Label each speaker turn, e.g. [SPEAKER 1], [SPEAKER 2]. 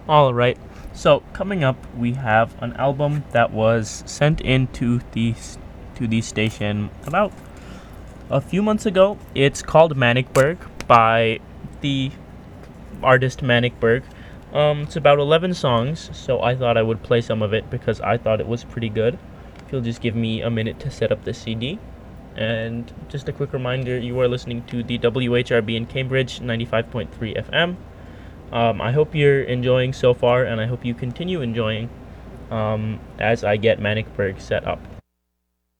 [SPEAKER 1] All right. So coming up, we have an album that was sent into the station about a few months ago. It's called Manicberg by the artist Manicberg. It's about 11 songs, so I thought I would play some of it because I thought it was pretty good. If you'll just give me a minute to set up the CD. And just a quick reminder, you are listening to the WHRB in Cambridge, 95.3 FM. I hope you're enjoying so far, and I hope you continue enjoying as I get Manicberg set up.